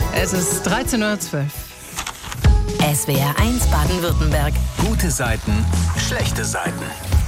Es ist 13:12 Uhr. SWR 1 Baden-Württemberg. Gute Seiten, schlechte Seiten.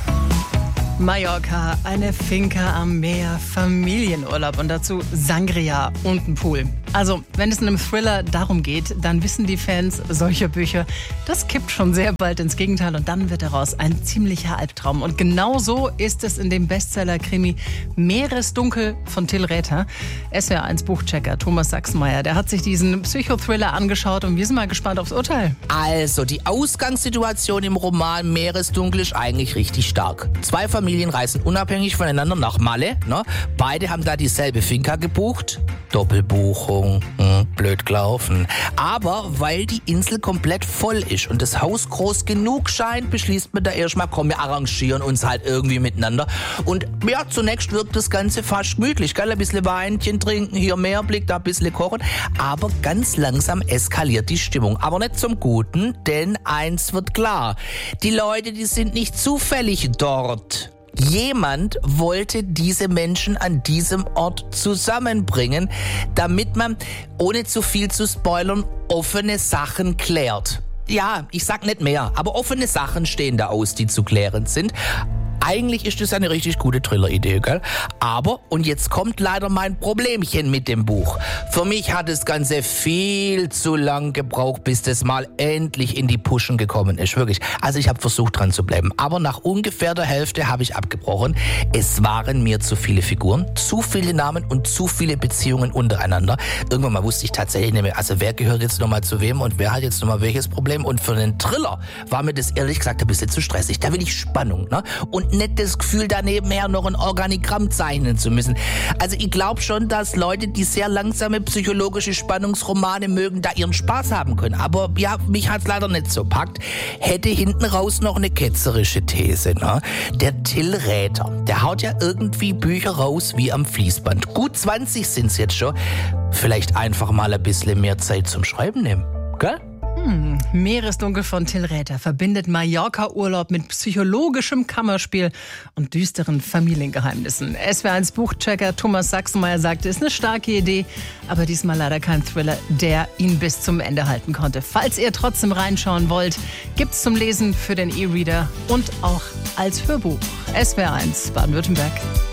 Mallorca, eine Finca am Meer, Familienurlaub und dazu Sangria und ein Pool. Also, wenn es in einem Thriller darum geht, dann wissen die Fans solcher Bücher, das kippt schon sehr bald ins Gegenteil und dann wird daraus ein ziemlicher Albtraum. Und genau so ist es in dem Bestseller-Krimi Meeresdunkel von Till Räther. SWR 1 Buchchecker Thomas Sachsenmeier, der hat sich diesen Psychothriller angeschaut und wir sind mal gespannt aufs Urteil. Also, die Ausgangssituation im Roman Meeresdunkel ist eigentlich richtig stark. Zwei Familien reisen unabhängig voneinander nach Malle. Ne? Beide haben da dieselbe Finca gebucht. Doppelbuchung, blöd gelaufen. Aber weil die Insel komplett voll ist und das Haus groß genug scheint, beschließt man da erstmal, komm, wir arrangieren uns halt irgendwie miteinander. Und ja, zunächst wirkt das Ganze fast gemütlich, gell? Ein bisschen Weinchen trinken, hier Meerblick, da ein bisschen kochen. Aber ganz langsam eskaliert die Stimmung. Aber nicht zum Guten, denn eins wird klar. Die Leute, die sind nicht zufällig dort. Jemand wollte diese Menschen an diesem Ort zusammenbringen, damit man, ohne zu viel zu spoilern, offene Sachen klärt. Ja, ich sag nicht mehr, aber offene Sachen stehen da aus, die zu klären sind. Eigentlich ist das eine richtig gute Thriller-Idee, gell? Aber, und jetzt kommt leider mein Problemchen mit dem Buch. Für mich hat das Ganze viel zu lang gebraucht, bis das mal endlich in die Puschen gekommen ist, wirklich. Also ich habe versucht, dran zu bleiben. Aber nach ungefähr der Hälfte habe ich abgebrochen. Es waren mir zu viele Figuren, zu viele Namen und zu viele Beziehungen untereinander. Irgendwann mal wusste ich tatsächlich nicht mehr, also wer gehört jetzt nochmal zu wem und wer hat jetzt nochmal welches Problem. Und für einen Thriller war mir das ehrlich gesagt ein bisschen zu stressig. Da will ich Spannung, ne? Und nicht das Gefühl, da nebenher noch ein Organigramm zeichnen zu müssen. Also ich glaube schon, dass Leute, die sehr langsame psychologische Spannungsromane mögen, da ihren Spaß haben können. Aber ja, mich hat's leider nicht so packt. Hätte hinten raus noch eine ketzerische These, ne? Der Till Räther, der haut ja irgendwie Bücher raus wie am Fließband. Gut 20 sind's jetzt schon. Vielleicht einfach mal ein bisschen mehr Zeit zum Schreiben nehmen, gell? Meeresdunkel von Till Räther verbindet Mallorca-Urlaub mit psychologischem Kammerspiel und düsteren Familiengeheimnissen. SWR 1 Buchchecker Thomas Sachsenmeier sagte, es ist eine starke Idee, aber diesmal leider kein Thriller, der ihn bis zum Ende halten konnte. Falls ihr trotzdem reinschauen wollt, gibt's zum Lesen für den E-Reader und auch als Hörbuch. SWR 1 Baden-Württemberg.